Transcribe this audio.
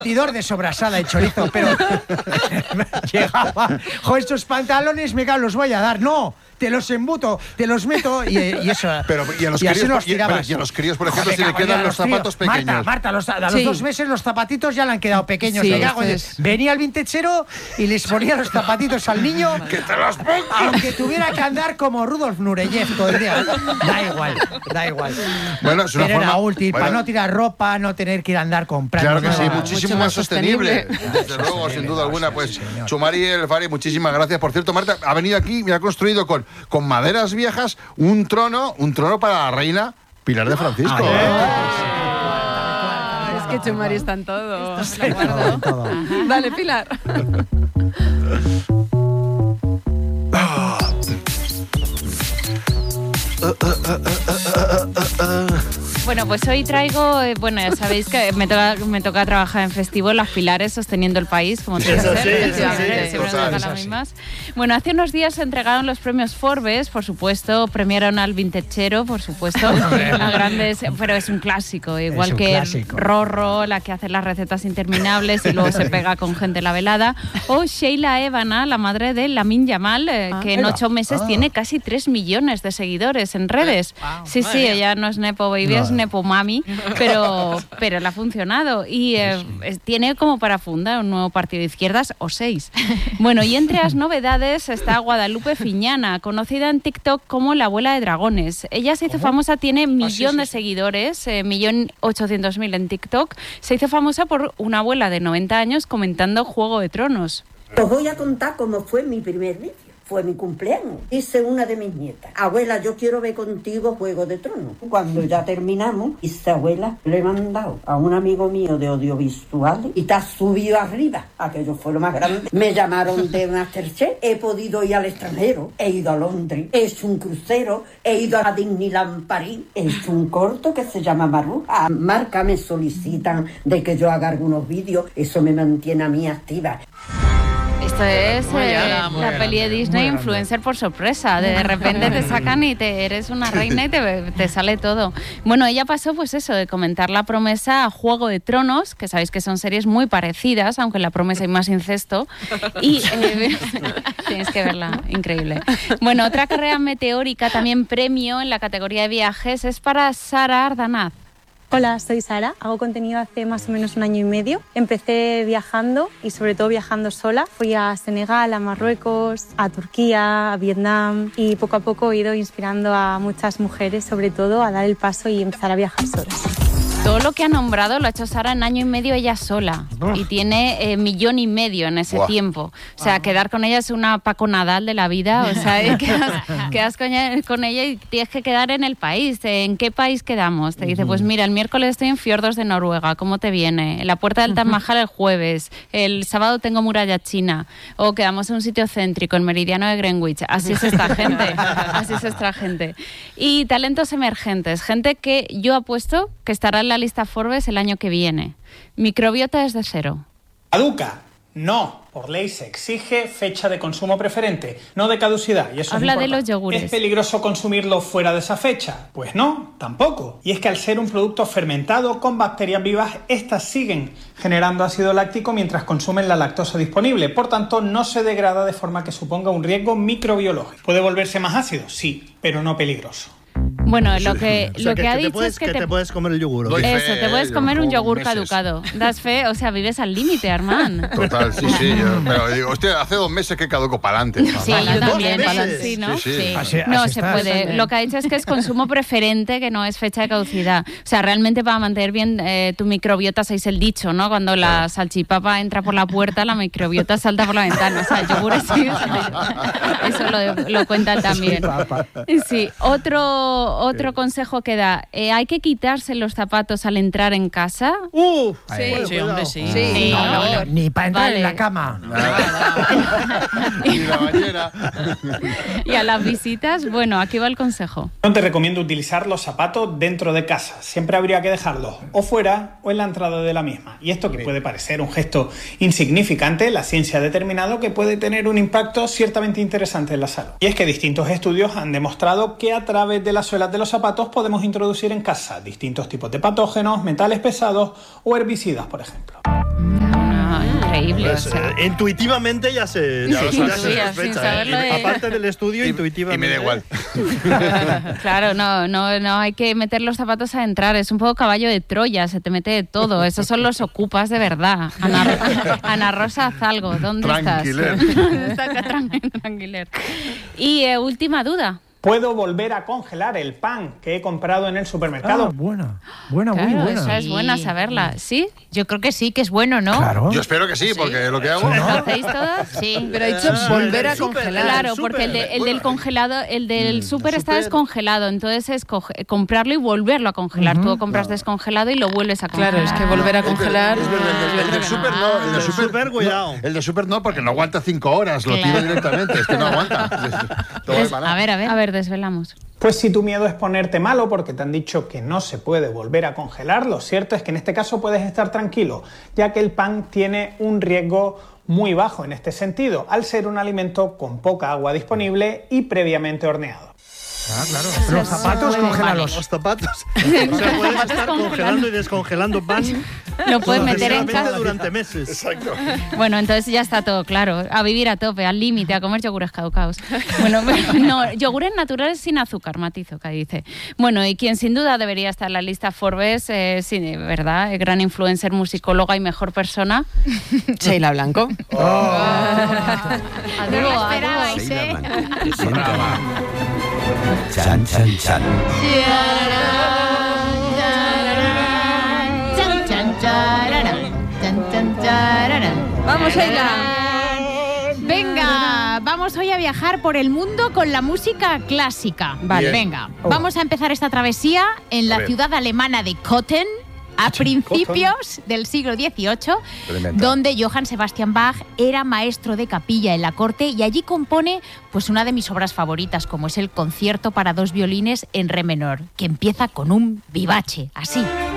Batidor de sobrasada de chorizo, pero llegaba, estos pantalones me cago, los voy a dar, no, te los embuto, te los meto y eso. Pero y a los críos, por ejemplo, si le quedan los zapatos pequeños. Marta, a los 2 meses los zapatitos ya le han quedado pequeños. Sí, venía el vintechero y les ponía los zapatitos al niño. ¡Que te los ponga! Aunque tuviera que andar como Rudolf Nureyev todo el día. Da igual. Bueno, es una pero forma, era útil, para no tirar ropa, no tener que ir a andar comprando. Claro que sí, muchísimo más sostenible. Desde luego, sin duda alguna. Pues Chumari El Fari, muchísimas gracias. Por cierto, Marta ha venido aquí y ha construido con maderas viejas un trono para la reina Pilar de Francisco. Es que Chumari está en todo. Dale, Pilar. Bueno, pues hoy traigo, ya sabéis que me toca trabajar en Festivo Las Pilares sosteniendo el país, como tiene que ser. Siempre nos tocan las mismas. Bueno, hace unos días se entregaron los premios Forbes, por supuesto, premiaron al Vintechero, por supuesto, a grandes, pero es un clásico, igual que clásico. Rorro, la que hace las recetas interminables y luego se pega con gente en la velada, o Sheila Evana, la madre de Lamine Yamal, que en 8 meses tiene casi 3 millones de seguidores en redes. Sí, ella no es Nepo Baby, es Nepo Mami, pero le ha funcionado y tiene como para fundar un nuevo partido de izquierdas o 6. Bueno, y entre las novedades está Guadalupe Fiñana, conocida en TikTok como la abuela de dragones. Ella se hizo famosa, tiene 1 millón de seguidores, 1.800.000 en TikTok. Se hizo famosa por una abuela de 90 años comentando Juego de Tronos. Os voy a contar cómo fue mi primer vídeo. Fue mi cumpleaños. Dice una de mis nietas: abuela, yo quiero ver contigo Juego de Tronos. Cuando ya terminamos, dice: abuela, le he mandado a un amigo mío de audiovisuales y te has subido arriba. Aquello fue lo más grande. Me llamaron de Masterchef. He podido ir al extranjero. He ido a Londres. He hecho un crucero. He ido a Disneyland París. He hecho un corto que se llama Maru. A marca me solicitan de que yo haga algunos vídeos. Eso me mantiene a mí activa. Esto es la peli de Disney, Influencer por sorpresa. De repente te sacan y eres una reina y te sale todo. Bueno, ella pasó pues eso, de comentar la promesa a Juego de Tronos, que sabéis que son series muy parecidas, aunque en la promesa hay más incesto. Y tienes que verla, increíble. Bueno, otra carrera meteórica, también premio en la categoría de viajes, es para Sara Ardanaz. Hola, soy Sara, hago contenido hace más o menos 1 año y medio. Empecé viajando y sobre todo viajando sola. Fui a Senegal, a Marruecos, a Turquía, a Vietnam y poco a poco he ido inspirando a muchas mujeres, sobre todo, a dar el paso y empezar a viajar solas. Todo lo que ha nombrado lo ha hecho Sara en 1 año y medio ella sola y tiene 1,5 millones en ese tiempo. O sea, quedar con ella es una Paco Nadal de la vida. O sea, quedas con ella y tienes que quedar en el país. ¿En qué país quedamos? Te dice, pues mira, el miércoles estoy en Fiordos de Noruega. ¿Cómo te viene? En la Puerta del Taj Mahal el jueves. El sábado tengo muralla china. O quedamos en un sitio céntrico, el meridiano de Greenwich. Así es esta gente. Y talentos emergentes. Gente que yo apuesto que estará en la lista Forbes el año que viene. Microbiota desde cero. ¿Caduca? No. Por ley se exige fecha de consumo preferente, no de caducidad. Y eso habla de los yogures. ¿Es peligroso consumirlo fuera de esa fecha? Pues no, tampoco. Y es que al ser un producto fermentado con bacterias vivas, estas siguen generando ácido láctico mientras consumen la lactosa disponible. Por tanto, no se degrada de forma que suponga un riesgo microbiológico. ¿Puede volverse más ácido? Sí, pero no peligroso. Bueno, lo que ha dicho es que te puedes comer el yogur. Eso, te puedes comer un yogur caducado. Das fe, o sea, vives al límite, Armand. Total, sí. Pero digo, hostia, hace 2 meses que caduco para adelante. Sí, yo también. Sí, ¿no? Sí. No, se puede. Lo que ha dicho es que es consumo preferente, que no es fecha de caducidad. O sea, realmente para mantener bien tu microbiota, sabéis el dicho, ¿no? Cuando la salchipapa entra por la puerta, la microbiota salta por la ventana. O sea, el yogur es eso lo cuentan también. Sí, otro consejo que da, hay que quitarse los zapatos al entrar en casa. Sí, hombre, sí. No, ni para entrar en la cama. Ni la bañera. Y a las visitas, bueno, aquí va el consejo. No te recomiendo utilizar los zapatos dentro de casa. Siempre habría que dejarlos o fuera o en la entrada de la misma. Y esto que puede parecer un gesto insignificante, la ciencia ha determinado que puede tener un impacto ciertamente interesante en la salud. Y es que distintos estudios han demostrado que a través de la suela suelas de los zapatos podemos introducir en casa distintos tipos de patógenos, metales pesados o herbicidas, por ejemplo. Increíble. Pues, intuitivamente ya se sospecha. Sin saberlo Aparte del estudio, intuitivamente. Y me da igual. Claro, no hay que meter los zapatos a entrar. Es un poco caballo de Troya, se te mete de todo. Esos son los ocupas de verdad. Ana Rosa Zalgo, ¿dónde Tranquiler. estás? Tranquiler. Y última duda. Puedo volver a congelar el pan que he comprado en el supermercado. Buena, Claro, muy buena. esa es buena saberla. ¿Sí? Yo creo que sí, que es bueno, ¿no? Claro. Yo espero que sí, porque lo que hago... ¿Lo hacéis todas? Sí. Pero ha dicho volver a congelar. Claro, porque el del congelado, el del súper está descongelado, entonces es comprarlo y volverlo a congelar. Tú compras descongelado y lo vuelves a congelar. Claro, es que volver a congelar... Es verdad, el del súper no. El del súper, cuidado. El del súper no, porque no aguanta 5 horas. Lo tiro directamente. Es que no aguanta. A ver. Desvelamos. Pues si tu miedo es ponerte malo porque te han dicho que no se puede volver a congelar, lo cierto es que en este caso puedes estar tranquilo, ya que el pan tiene un riesgo muy bajo en este sentido, al ser un alimento con poca agua disponible y previamente horneado. Ah, claro. Los zapatos, congélalos. Los zapatos. O sea, puedes estar congelando y descongelando pan. Lo puedes meter en casa durante meses. Exacto. Bueno, entonces ya está todo claro. A vivir a tope, al límite, a comer yogures caducados. Bueno, no, yogures naturales sin azúcar, matizo, que dice. Bueno, y quien sin duda debería estar en la lista Forbes, sí, ¿verdad? Gran influencer, musicóloga y mejor persona. Sheila Blanco. No lo esperabais, ¿eh? Chan, chan, chan. Vamos, Sheila. Venga, vamos hoy a viajar por el mundo con la música clásica. Vale. Venga, vamos a empezar esta travesía en la ciudad alemana de Cothen, a principios del siglo XVIII, donde Johann Sebastian Bach era maestro de capilla en la corte y allí compone pues una de mis obras favoritas, como es el concierto para 2 violines en re menor, que empieza con un vivace, así.